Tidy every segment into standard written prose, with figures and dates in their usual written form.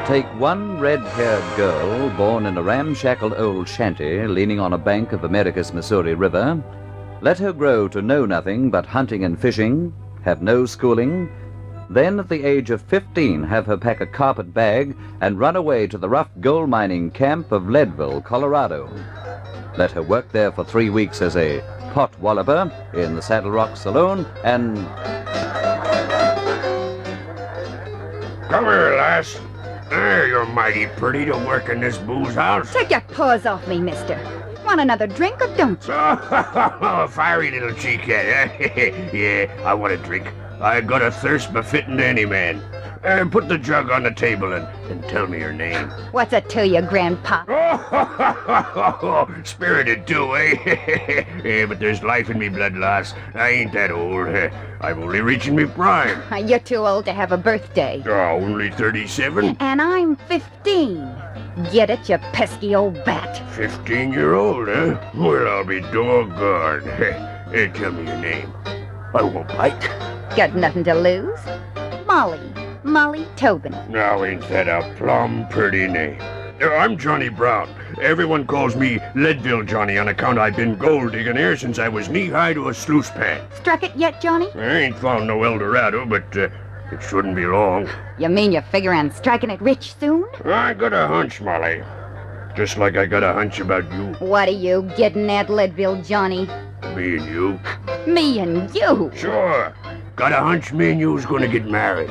Take one red-haired girl born in a ramshackle old shanty leaning on a bank of America's Missouri River. Let her grow to know nothing but hunting and fishing, have no schooling. Then at the age of 15 have her pack a carpet bag and run away to the rough gold mining camp of Leadville, Colorado. Let her work there for 3 weeks as a pot walloper in the Saddle Rock Saloon and... Come here, lass. You're mighty pretty to work in this booze house. Take your paws off me, mister. Want another drink or don't you? Fiery little cheekhead, eh? Yeah, I want a drink. I got a thirst befitting any man. Put the jug on the table and tell me your name. What's it to you, Grandpa? Spirited too, eh? Yeah, but there's life in me blood, lass. I ain't that old. I'm only reaching me prime. You're too old to have a birthday. Only 37? And I'm 15. Get it, you pesky old bat. 15-year-old, eh? Well, I'll be doggone. Tell me your name. I won't bite. Got nothing to lose. Molly Tobin. Now ain't that a plumb pretty name? I'm Johnny Brown. Everyone calls me Leadville Johnny on account I've been gold digging here since I was knee-high to a sluice pan. Struck it yet, Johnny? I ain't found no El Dorado, but it shouldn't be long. You mean you figure on striking it rich soon? I got a hunch, Molly. Just like I got a hunch about you. What are you getting at, Leadville Johnny? Me and you. Me and you? Sure. Got a hunch me and you's gonna get married.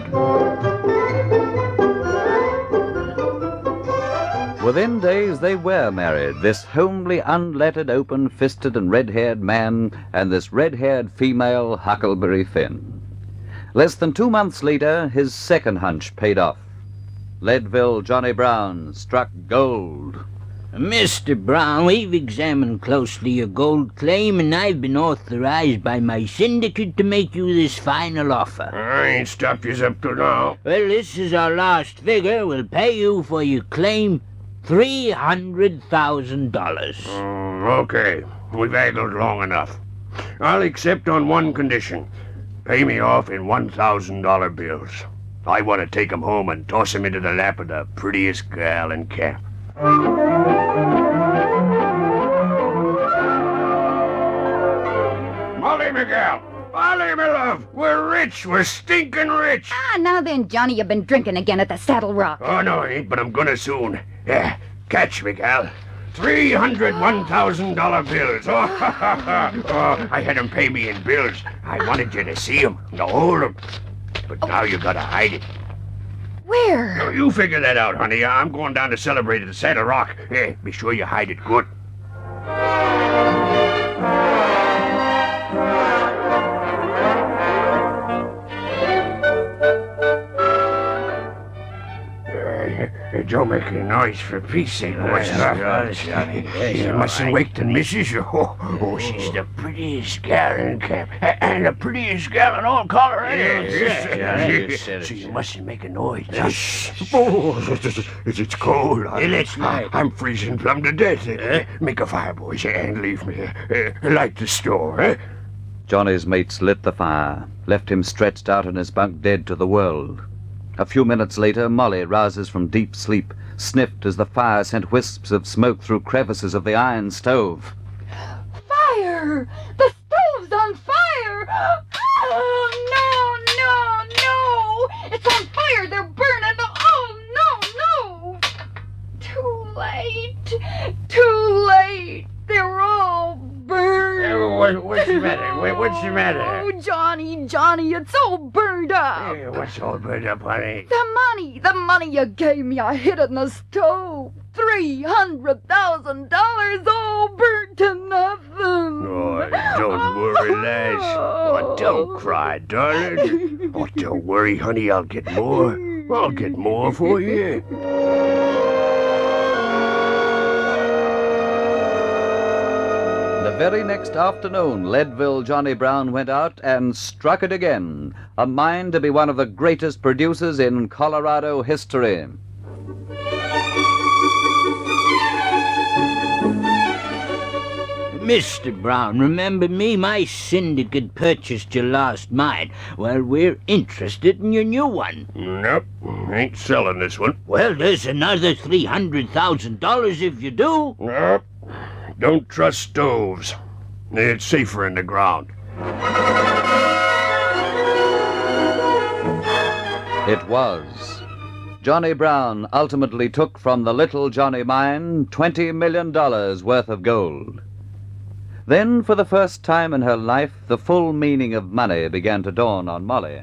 Within days they were married, this homely, unlettered, open-fisted and red-haired man and this red-haired female, Huckleberry Finn. Less than 2 months later, his second hunch paid off. Leadville Johnny Brown struck gold. Mr. Brown, we've examined closely your gold claim, and I've been authorized by my syndicate to make you this final offer. I ain't stopped yous up to now. Well, this is our last figure. We'll pay you for your claim $300,000. Okay. We've haggled long enough. I'll accept on one condition. Pay me off in $1,000 bills. I want to take 'em home and toss 'em into the lap of the prettiest gal in camp. Molly, Miguel! Molly, my love! We're rich! We're stinking rich! Now then, Johnny, you've been drinking again at the Saddle Rock. Oh, no, I ain't, but I'm gonna soon. Yeah, catch me, gal. $300 $1,000 bills. Oh, I had 'em pay me in bills. I wanted you to see 'em, to hold 'em. But now you gotta hide it. Where? No, you figure that out, honey. I'm going down to celebrate at the Saddle Rock. Hey, be sure you hide it good. Don't make any noise for peace sake. What's up, Johnny? You mustn't wake the missus. Oh, she's the prettiest gal in camp. And the prettiest gal in all Colorado. Yes. So you mustn't make a noise. Oh, it's cold. I'm freezing plumb to death. Make a fire, boys, and leave me. Light the store, Johnny's mates lit the fire, left him stretched out in his bunk dead to the world. A few minutes later, Molly rouses from deep sleep, sniffed as the fire sent wisps of smoke through crevices of the iron stove. Fire! The stove's on fire! Oh, no! It's on fire! They're burning! Oh, no! Too late! They're all burned! What's the matter? What's the matter? Oh, Johnny, it's all burned up! What's all burned up, honey? The money you gave me, I hid it in the stove. $300,000 all burnt to nothing. Oh, don't worry, lass. Oh, don't cry, darling. Oh, don't worry, honey, I'll get more. I'll get more for you. The very next afternoon, Leadville Johnny Brown went out and struck it again, a mine to be one of the greatest producers in Colorado history. Mr. Brown, remember me? My syndicate purchased your last mine. Well, we're interested in your new one. Nope, ain't selling this one. Well, there's another $300,000 if you do. Nope, don't trust stoves. It's safer in the ground. It was. Johnny Brown ultimately took from the Little Johnny mine $20 million worth of gold. Then, for the first time in her life, the full meaning of money began to dawn on Molly.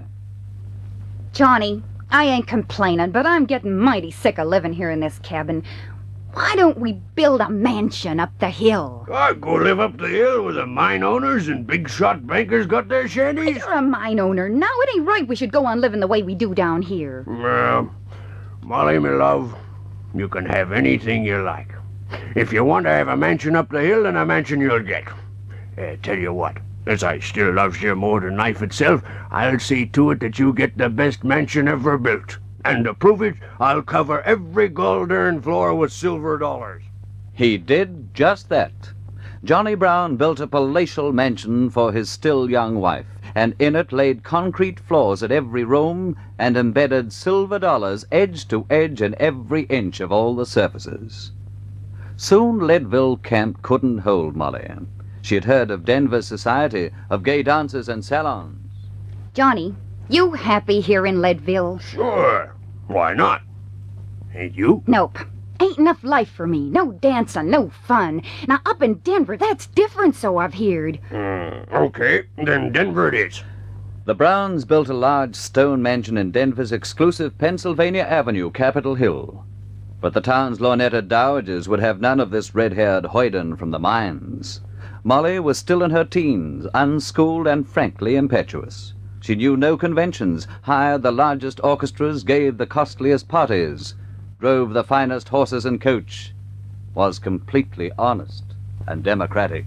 Johnny, I ain't complaining, but I'm getting mighty sick of living here in this cabin. Why don't we build a mansion up the hill? I'd go live up the hill where the mine owners and big shot bankers got their shanties. You're a mine owner. Now it ain't right we should go on living the way we do down here. Well, Molly, me love, you can have anything you like. If you want to have a mansion up the hill, then a mansion you'll get. Tell you what, as I still loves you more than life itself, I'll see to it that you get the best mansion ever built. And to prove it, I'll cover every gold-earned floor with silver dollars. He did just that. Johnny Brown built a palatial mansion for his still young wife, and in it laid concrete floors at every room and embedded silver dollars edge to edge in every inch of all the surfaces. Soon Leadville camp couldn't hold Molly. She had heard of Denver's society, of gay dances and salons. Johnny, you happy here in Leadville? Sure. Why not? Ain't you? Nope. Ain't enough life for me. No dancing, no fun. Now, up in Denver, that's different, so I've heard. Okay, then Denver it is. The Browns built a large stone mansion in Denver's exclusive Pennsylvania Avenue, Capitol Hill. But the town's lornetted dowagers would have none of this red-haired hoyden from the mines. Molly was still in her teens, unschooled and frankly impetuous. She knew no conventions, hired the largest orchestras, gave the costliest parties, drove the finest horses and coach, was completely honest and democratic.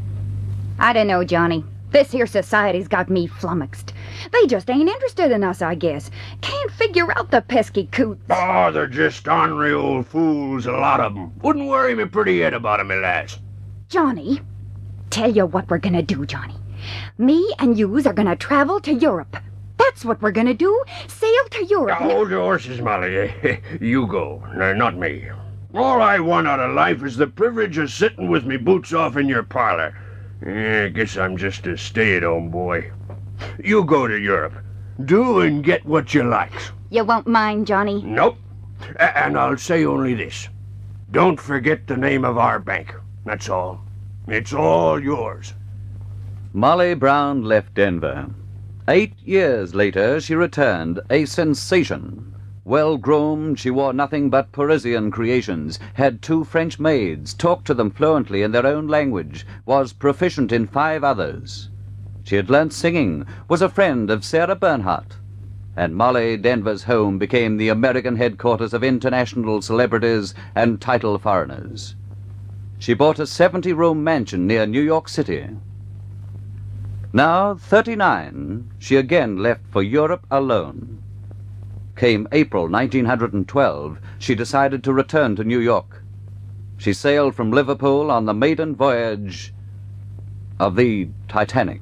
I don't know, Johnny. This here society's got me flummoxed. They just ain't interested in us, I guess. Can't figure out the pesky coots. Oh, they're just ornery old fools, a lot of 'em. Wouldn't worry me pretty head about 'em, me lass. Johnny, tell you what we're gonna do, Johnny. Me and yous are gonna travel to Europe. That's what we're gonna do. Sail to Europe. Hold your horses, Molly. You go, not me. All I want out of life is the privilege of sitting with me boots off in your parlor. I guess I'm just a stay-at-home boy. You go to Europe. Do and get what you like. You won't mind, Johnny? Nope. And I'll say only this. Don't forget the name of our bank. That's all. It's all yours. Molly Brown left Denver. 8 years later, she returned, a sensation. Well-groomed, she wore nothing but Parisian creations, had 2 French maids, talked to them fluently in their own language, was proficient in 5 others. She had learnt singing, was a friend of Sarah Bernhardt. And Molly, Denver's home, became the American headquarters of international celebrities and titled foreigners. She bought a 70-room mansion near New York City. Now, 39, she again left for Europe alone. Came April 1912, she decided to return to New York. She sailed from Liverpool on the maiden voyage of the Titanic.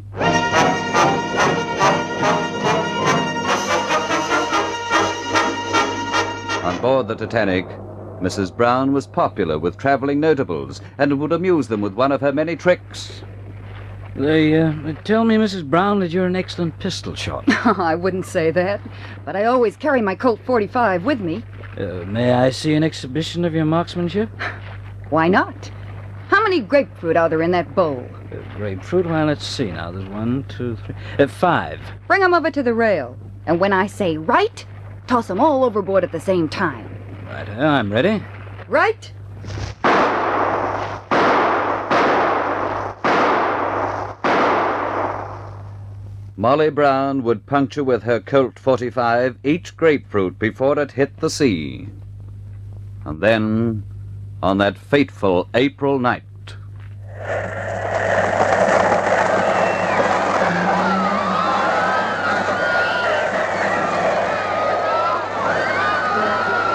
On board the Titanic, Mrs. Brown was popular with traveling notables and would amuse them with one of her many tricks. They tell me, Mrs. Brown, that you're an excellent pistol shot. I wouldn't say that, but I always carry my Colt 45 with me. May I see an exhibition of your marksmanship? Why not? How many grapefruit are there in that bowl? Grapefruit? Well, let's see now. There's 1, 2, 3... 5. Bring 'em over to the rail. And when I say right, toss 'em all overboard at the same time. Right, I'm ready. Right? Molly Brown would puncture with her Colt 45 each grapefruit before it hit the sea. And then, on that fateful April night,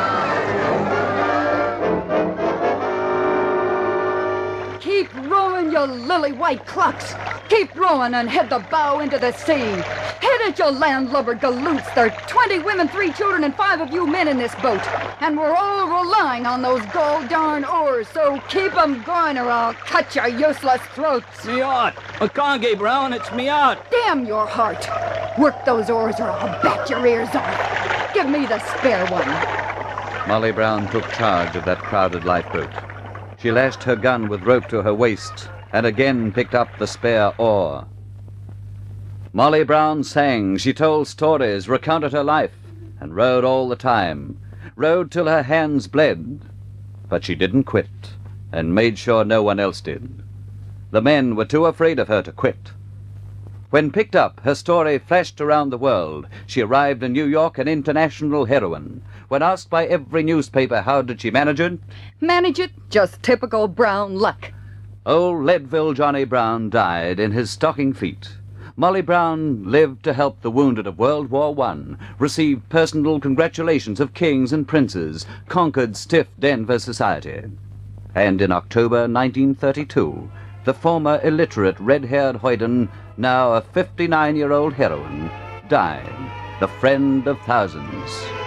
Keep rowing, you you lily-white clocks! Keep rowing and head the bow into the sea! Head it, you landlubber galoots! There are 20 women, 3 children, and 5 of you men in this boat, and we're all relying on those gol-darn oars, so keep 'em going or I'll cut your useless throats! Me out! I can't keep rowing, it's me out! Damn your heart! Work those oars or I'll bat your ears off! Give me the spare one! Molly Brown took charge of that crowded lifeboat. She lashed her gun with rope to her waist and again picked up the spare oar. Molly Brown sang, she told stories, recounted her life, and rowed all the time. Rowed till her hands bled. But she didn't quit, and made sure no one else did. The men were too afraid of her to quit. When picked up, her story flashed around the world. She arrived in New York an international heroine. When asked by every newspaper how did she manage it, Manage it? Just typical Brown luck. old Leadville Johnny Brown died in his stocking feet. Molly Brown lived to help the wounded of World War I, received personal congratulations of kings and princes, conquered stiff Denver society. And in October 1932, the former illiterate red-haired hoyden, now a 59-year-old heroine, died, the friend of thousands.